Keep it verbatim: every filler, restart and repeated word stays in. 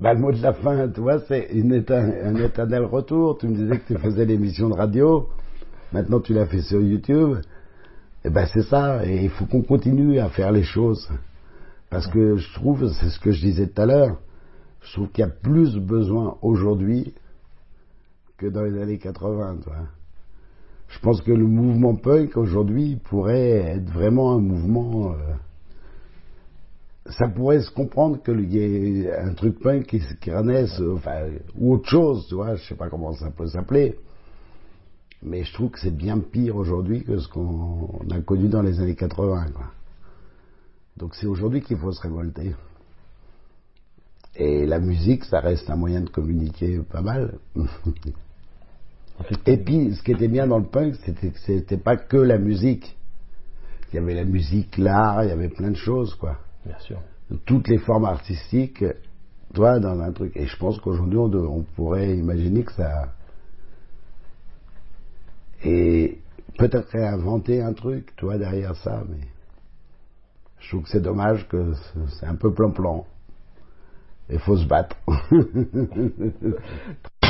Bah, le mot de la fin, tu vois, c'est une éta- un éternel retour. Tu me disais que tu faisais l'émission de radio. Maintenant, tu l'as fait sur YouTube. Et ben, c'est ça. Et il faut qu'on continue à faire les choses. Parce que je trouve, c'est ce que je disais tout à l'heure, je trouve qu'il y a plus besoin aujourd'hui que dans les années quatre-vingts, tu vois. Je pense que le mouvement punk aujourd'hui pourrait être vraiment un mouvement. Euh, ça pourrait se comprendre qu'il y ait un truc punk qui, qui renaisse, euh, enfin, ou autre chose, tu vois. Je sais pas comment ça peut s'appeler, mais je trouve que c'est bien pire aujourd'hui que ce qu'on a connu dans les années quatre-vingts, quoi. Donc c'est aujourd'hui qu'il faut se révolter. Et la musique, ça reste un moyen de communiquer pas mal. Et puis, ce qui était bien dans le punk, c'était que c'était pas que la musique. Il y avait la musique, l'art, il y avait plein de choses, quoi. Bien sûr. Toutes les formes artistiques, tu vois, dans un truc. Et je pense qu'aujourd'hui, on, on pourrait imaginer que ça... Et peut-être réinventer un truc, tu vois, derrière ça, mais... Je trouve que c'est dommage que c'est un peu plan-plan. Il faut se battre.